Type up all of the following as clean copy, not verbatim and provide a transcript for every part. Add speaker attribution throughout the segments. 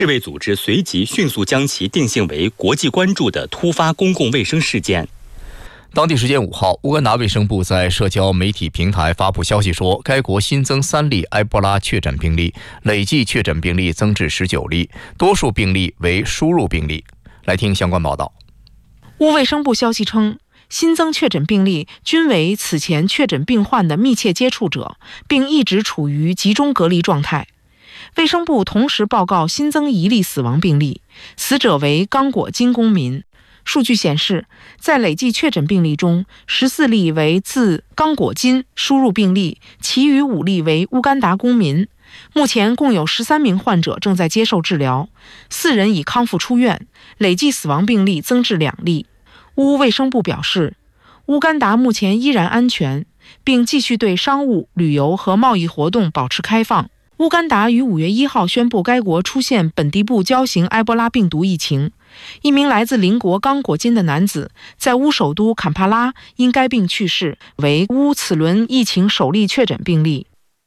Speaker 1: 世卫组织随即迅速将其定性为国际关注的突发公共卫生事件。
Speaker 2: 当地时间5号，乌干达卫生部在社交媒体平台发布消息说，该国新增3例埃博拉确诊病例，累计确诊病例增至19例，多数病例为输入病例。来听相关报道。
Speaker 3: 乌卫生部消息称，新增确诊病例均为此前确诊病患的密切接触者，并一直处于集中隔离状态。卫生部同时报告新增1例死亡病例，死者为刚果金公民。数据显示，在累计确诊病例中，14例为自刚果金输入病例，其余5例为乌干达公民。目前共有13名患者正在接受治疗，4人已康复出院，累计死亡病例增至2例。乌卫生部表示，乌干达目前依然安全，并继续对商务、旅游和贸易活动保持开放。乌干达于5月1号宣布该国出现本地部交型埃博拉病毒疫情。一名来自邻国刚果金的男子在乌首都坎帕拉因该病去世，为乌此轮疫情首例确诊病例。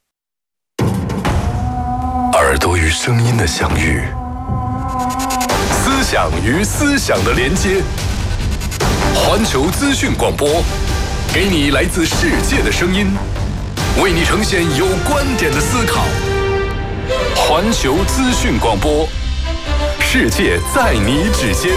Speaker 4: 耳朵与声音的相遇，思想与思想的连接。环球资讯广播，给你来自世界的声音，为你呈现有观点的思考。环球资讯广播，世界在你指尖。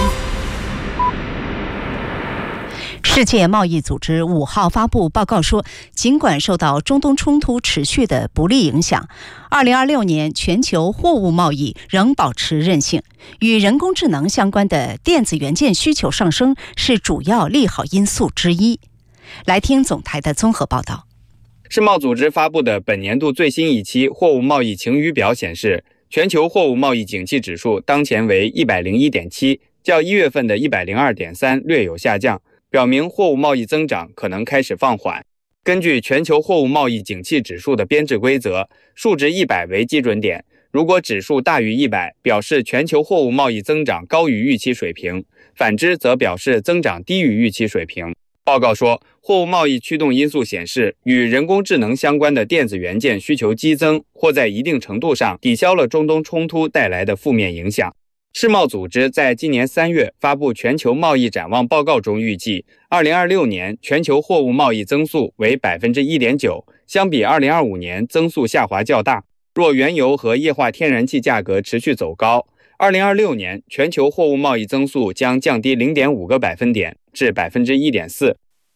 Speaker 5: 世界贸易组织5号发布报告说，尽管受到中东冲突持续的不利影响，2026年全球货物贸易仍保持韧性。与人工智能相关的电子元件需求上升是主要利好因素之一。来听总台的综合报道。
Speaker 6: 世贸组织发布的本年度最新一期货物贸易晴雨表显示，全球货物贸易景气指数当前为 101.7， 较1月份的 102.3 略有下降，表明货物贸易增长可能开始放缓。根据全球货物贸易景气指数的编制规则，数值100为基准点，如果指数大于100，表示全球货物贸易增长高于预期水平，反之则表示增长低于预期水平。报告说，货物贸易驱动因素显示，与人工智能相关的电子元件需求激增，或在一定程度上抵消了中东冲突带来的负面影响。世贸组织在今年3月发布全球贸易展望报告中预计，2026年全球货物贸易增速为 1.9%， 相比2025年增速下滑较大。若原油和液化天然气价格持续走高，2026年全球货物贸易增速将降低 0.5个百分点至 1.4%。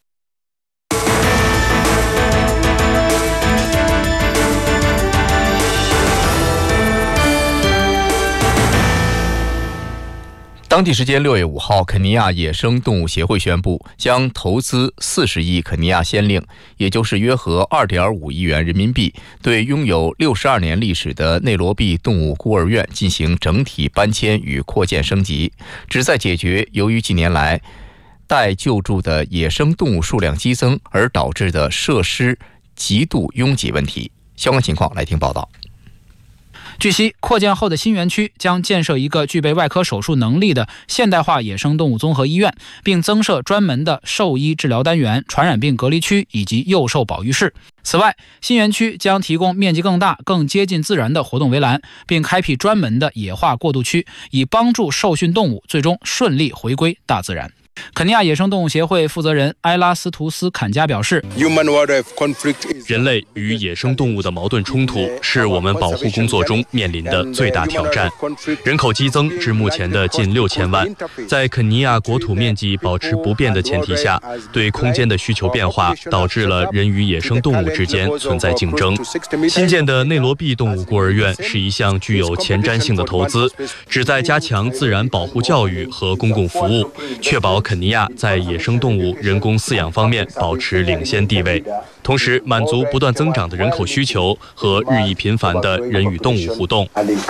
Speaker 2: 当地时间6月5号，肯尼亚野生动物协会宣布将投资40亿肯尼亚先令，也就是约合 2.5 亿元人民币，对拥有62年历史的内罗毕动物孤儿院进行整体搬迁与扩建升级，旨在解决由于近年来待救助的野生动物数量激增而导致的设施极度拥挤问题。相关情况来听报道。
Speaker 7: 据悉，扩建后的新园区将建设一个具备外科手术能力的现代化野生动物综合医院，并增设专门的兽医治疗单元、传染病隔离区以及幼兽保育室。此外，新园区将提供面积更大、更接近自然的活动围栏，并开辟专门的野化过渡区，以帮助受训动物最终顺利回归大自然。肯尼亚野生动物协会负责人埃拉斯图斯坎加表示，
Speaker 8: 人类与野生动物的矛盾冲突是我们保护工作中面临的最大挑战。人口激增至目前的近6000万，在肯尼亚国土面积保持不变的前提下，对空间的需求变化导致了人与野生动物之间存在竞争。新建的内罗毕动物孤儿院是一项具有前瞻性的投资，旨在加强自然保护教育和公共服务，确保肯尼亚在野生动物人工饲养方面保持领先地位，同时满足不断增长的人口需求和日益频繁的人与动物互动。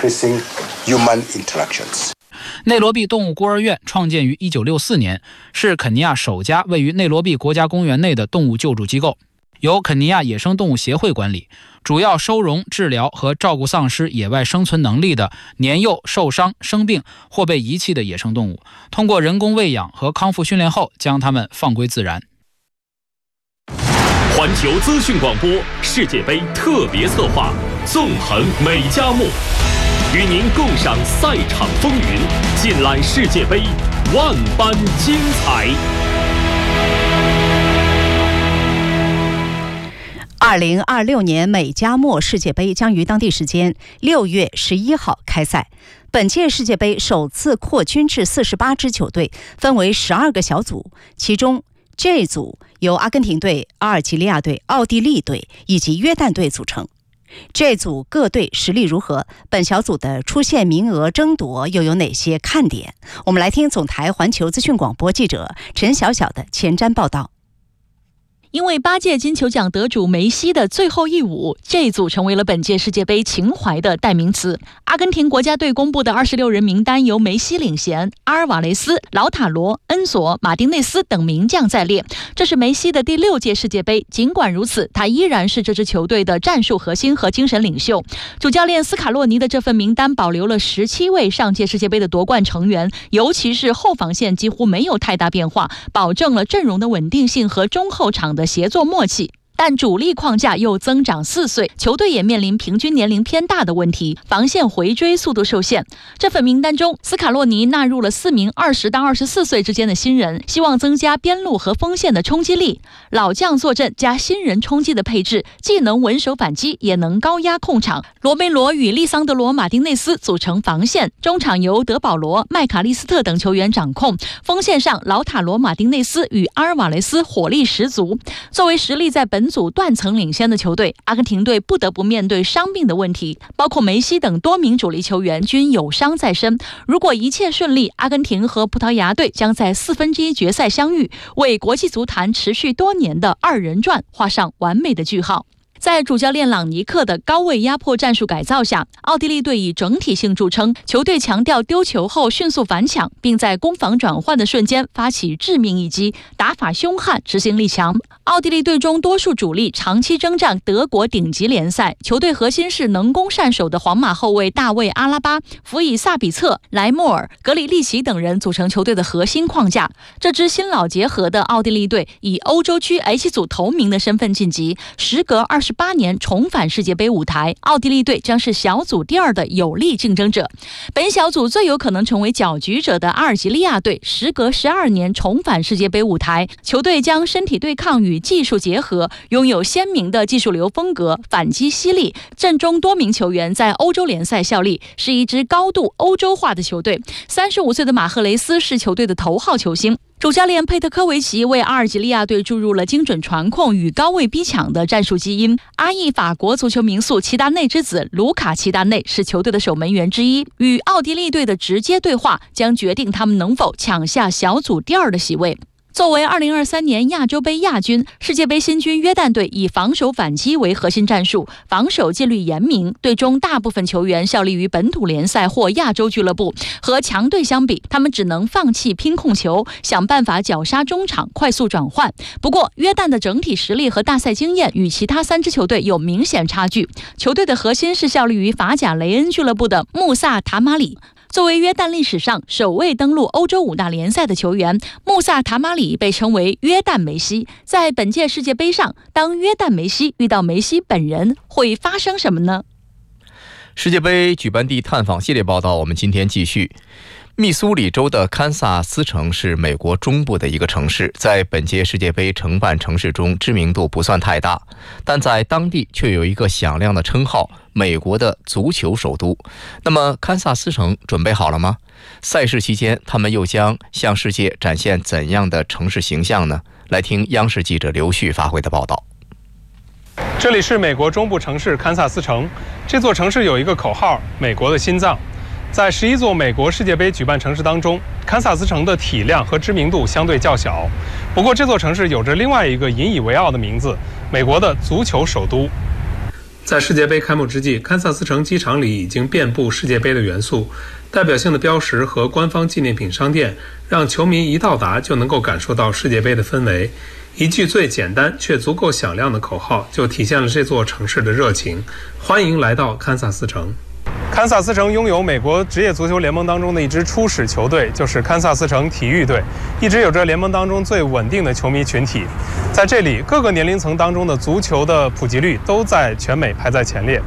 Speaker 7: 内罗毕动物孤儿院创建于1964年，是肯尼亚首家位于内罗毕国家公园内的动物救助机构，由肯尼亚野生动物协会管理，主要收容、治疗和照顾丧失野外生存能力的年幼、受伤、生病或被遗弃的野生动物，通过人工喂养和康复训练后，将它们放归自然。
Speaker 9: 环球资讯广播世界杯特别策划，纵横每家目。
Speaker 4: 与您共赏赛场风云，尽览世界杯万般精彩。
Speaker 5: 2026年美加墨世界杯将于当地时间6月11号开赛。本届世界杯首次扩军至48支球队，分为12个小组，其中 J 组由阿根廷队、阿尔及利亚队、奥地利队以及约旦队组成。这组各队实力如何？本小组的出线名额争夺又有哪些看点？我们来听总台环球资讯广播记者陈晓晓的前瞻报道。
Speaker 9: 因为8届金球奖得主梅西的最后一舞，这一组成为了本届世界杯情怀的代名词。阿根廷国家队公布的26人名单由梅西领衔，阿尔瓦雷斯、劳塔罗、恩索、马丁内斯等名将在列。这是梅西的第6届世界杯，尽管如此，他依然是这支球队的战术核心和精神领袖。主教练斯卡洛尼的这份名单保留了17位上届世界杯的夺冠成员，尤其是后防线几乎没有太大变化，保证了阵容的稳定性和中后场的协作默契。但主力框架又增长4岁，球队也面临平均年龄偏大的问题，防线回追速度受限。这份名单中，斯卡洛尼纳入了4名20到24岁之间的新人，希望增加边路和锋线的冲击力。老将坐镇加新人冲击的配置，既能稳守反击，也能高压控场。罗梅罗与利桑德罗·马丁内斯组成防线，中场由德保罗、麦卡利斯特等球员掌控，锋线上劳塔罗·马丁内斯与阿尔瓦雷斯火力十足。作为实力在本组断层领先的球队，阿根廷队不得不面对伤病的问题，包括梅西等多名主力球员均有伤在身。如果一切顺利，阿根廷和葡萄牙队将在1/4决赛相遇，为国际足坛持续多年的2人转画上完美的句号。在主教练朗尼克的高位压迫战术改造下，奥地利队以整体性著称，球队强调丢球后迅速反抢，并在攻防转换的瞬间发起致命一击，打法凶悍，执行力强。奥地利队中多数主力长期征战德国顶级联赛，球队核心是能攻善守的皇马后卫大卫·阿拉巴、辅以萨比策、莱莫尔、格里利奇等人组成球队的核心框架。这支新老结合的奥地利队以欧洲区 H 组头名的身份晋级，时隔28年重返世界杯舞台，奥地利队将是小组第2的有力竞争者。本小组最有可能成为搅局者的阿尔及利亚队，时隔12年重返世界杯舞台，球队将身体对抗与技术结合，拥有鲜明的技术流风格，反击犀利，阵中多名球员在欧洲联赛效力，是一支高度欧洲化的球队。35岁的马赫雷斯是球队的头号球星。主教练佩特科维奇为阿尔及利亚队注入了精准传控与高位逼抢的战术基因。阿裔法国足球名宿齐达内之子卢卡·齐达内是球队的守门员之一，与奥地利队的直接对话将决定他们能否抢下小组第2的席位。作为2023年亚洲杯亚军，世界杯新军约旦队以防守反击为核心战术，防守纪律严明，队中大部分球员效力于本土联赛或亚洲俱乐部。和强队相比，他们只能放弃拼控球，想办法绞杀中场，快速转换。不过，约旦的整体实力和大赛经验与其他3支球队有明显差距。球队的核心是效力于法甲雷恩俱乐部的穆萨·塔马里。作为约旦历史上首位登陆欧洲5大联赛的球员，穆萨·塔马里被称为约旦梅西。在本届世界杯上，当约旦梅西遇到梅西本人，会发生什么呢？
Speaker 2: 世界杯举办地探访系列报道，我们今天继续。密苏里州的堪萨斯城是美国中部的一个城市，在本届世界杯承办城市中知名度不算太大，但在当地却有一个响亮的称号——美国的足球首都。那么堪萨斯城准备好了吗？赛事期间，他们又将向世界展现怎样的城市形象呢？来听央视记者刘旭发回的报道。
Speaker 10: 这里是美国中部城市堪萨斯城，这座城市有一个口号：美国的心脏。在11座美国世界杯举办城市当中，堪萨斯城的体量和知名度相对较小。不过，这座城市有着另外一个引以为傲的名字——美国的足球首都。在世界杯开幕之际，堪萨斯城机场里已经遍布世界杯的元素，代表性的标识和官方纪念品商店，让球迷一到达就能够感受到世界杯的氛围。一句最简单却足够响亮的口号，就体现了这座城市的热情。欢迎来到堪萨斯城。堪萨斯城拥有美国职业足球联盟当中的一支初始球队，就是堪萨斯城体育队，一直有着联盟当中最稳定的球迷群体。在这里，各个年龄层当中的足球的普及率都在全美排在前列。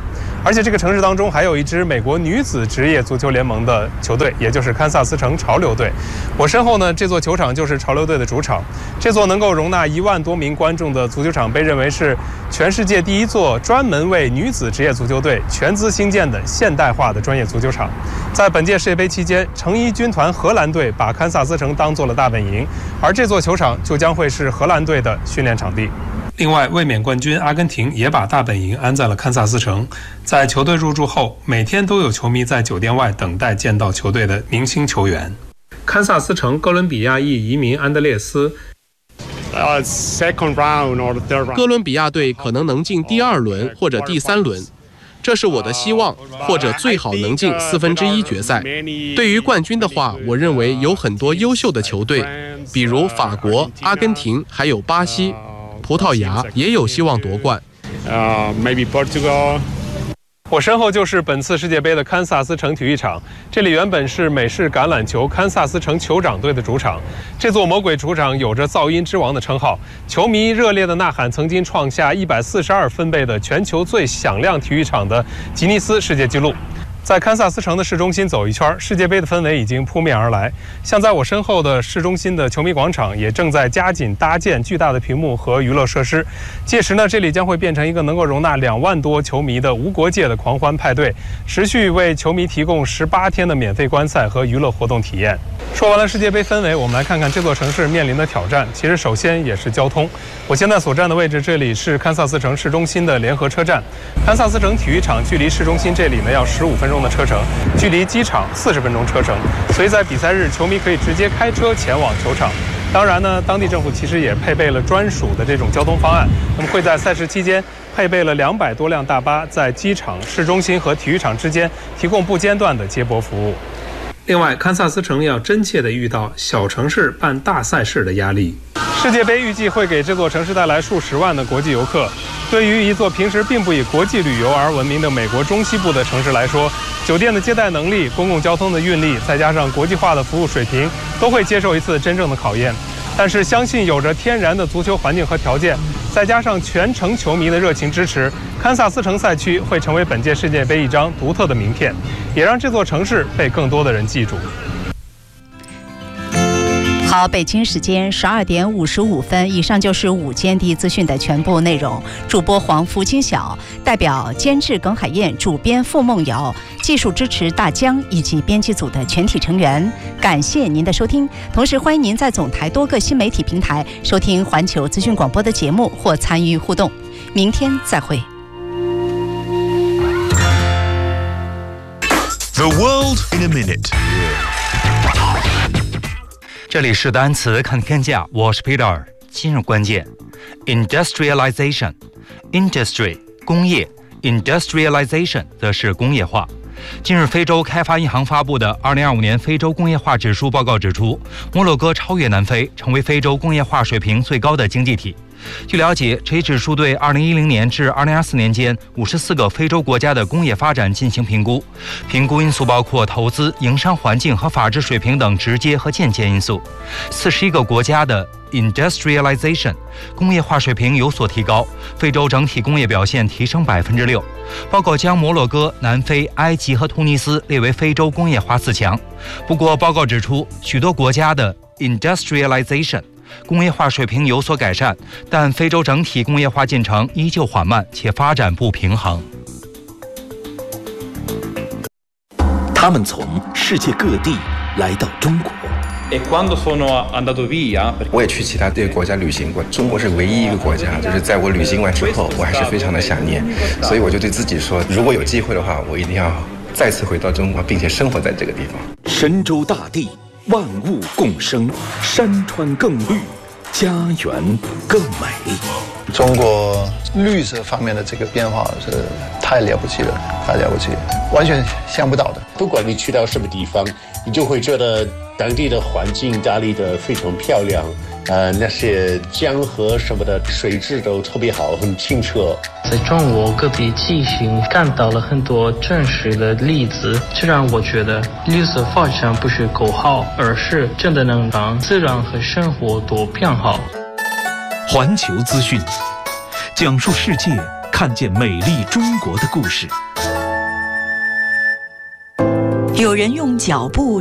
Speaker 10: 而且这个城市当中还有一支美国女子职业足球联盟的球队，也就是堪萨斯城潮流队。我身后呢，这座球场就是潮流队的主场。这座能够容纳1万多名观众的足球场被认为是全世界第一座专门为女子职业足球队全资兴建的现代化的专业足球场。在本届世界杯期间，成衣军团荷兰队把堪萨斯城当作了大本营，而这座球场就将会是荷兰队的训练场地。另外，卫冕冠军阿根廷也把大本营安在了堪萨斯城。在球队入驻后，每天都有球迷在酒店外等待见到球队的明星球员。堪萨斯城哥伦比亚裔移民安德烈斯，
Speaker 11: 哥伦比亚队可能能进第2轮或者第3轮，这是我的希望，或者最好能进1/4决赛。对于冠军的话，我认为有很多优秀的球队，比如法国、阿根廷，还有巴西。葡萄牙也有希望夺冠。
Speaker 10: 我身后就是本次世界杯的堪萨斯城体育场，这里原本是美式橄榄球堪萨斯城酋长队的主场。这座魔鬼主场有着噪音之王的称号，球迷热烈的呐喊曾经创下142分贝的全球最响亮体育场的吉尼斯世界纪录。在堪萨斯城的市中心走一圈，世界杯的氛围已经扑面而来。像在我身后的市中心的球迷广场，也正在加紧搭建巨大的屏幕和娱乐设施。届时呢，这里将会变成一个能够容纳2万多球迷的无国界的狂欢派对，持续为球迷提供18天的免费观赛和娱乐活动体验。说完了世界杯氛围，我们来看看这座城市面临的挑战。其实首先也是交通。我现在所站的位置，这里是堪萨斯城市中心的联合车站。堪萨斯城体育场距离市中心这里呢要15分钟的车程，距离机场40分钟车程，所以在比赛日，球迷可以直接开车前往球场。当然呢，当地政府其实也配备了专属的这种交通方案，那么会在赛事期间配备了200多辆大巴，在机场、市中心和体育场之间提供不间断的接驳服务。另外，堪萨斯城要真切地遇到小城市办大赛事的压力。世界杯预计会给这座城市带来数十万的国际游客。对于一座平时并不以国际旅游而闻名的美国中西部的城市来说，酒店的接待能力、公共交通的运力，再加上国际化的服务水平，都会接受一次真正的考验。但是相信有着天然的足球环境和条件，再加上全城球迷的热情支持，堪萨斯城赛区会成为本届世界杯一张独特的名片，也让这座城市被更多的人记住。
Speaker 5: 好，北京时间12点55分，以上就是午间第一资讯的全部内容。主播黄福金晓，代表监制耿海燕，主编付梦瑶，技术支持大江以及编辑组的全体成员，感谢您的收听。同时，欢迎您在总台多个新媒体平台收听环球资讯广播的节目或参与互动。明天再会。
Speaker 12: The world in a minute。
Speaker 13: 这里是单词看天下，我是 Peter。今日关键 ：industrialization， industry 工业 ，industrialization 则是工业化。近日，非洲开发银行发布的2025年非洲工业化指数报告指出，摩洛哥超越南非，成为非洲工业化水平最高的经济体。据了解，这一指数对2010年至2024年间54个非洲国家的工业发展进行评估，评估因素包括投资、营商环境和法治水平等直接和间接因素。41个国家的 industrialization 工业化水平有所提高，非洲整体工业表现提升6%。报告将摩洛哥、南非、埃及和突尼斯列为非洲工业化4强。不过，报告指出，许多国家的 industrialization工业化水平有所改善，但非洲整体工业化进程依旧缓慢且发展不平衡。
Speaker 12: 他们从世界各地来到中国。
Speaker 14: 我也去其他的国家旅行过，中国是唯一一个国家，就是在我旅行完之后，我还是非常的想念，所以我就对自己说，如果有机会的话，我一定要再次回到中国，并且生活在这个地方。
Speaker 12: 神州大地，万物共生，山川更绿，家园更美。
Speaker 15: 中国绿色方面的这个变化是太了不起了，太了不起了，完全想不到的。
Speaker 16: 不管你去到什么地方，你就会觉得当地的环境打理得非常漂亮，那些江河什么的水质都特别好，很清澈。
Speaker 17: 在中国各地进行看到了很多真实的例子，这让我觉得绿色发展不是口号，而是真的能让自然和生活都变好。
Speaker 12: 环球资讯，讲述世界看见美丽中国的故事。
Speaker 18: 有人用脚步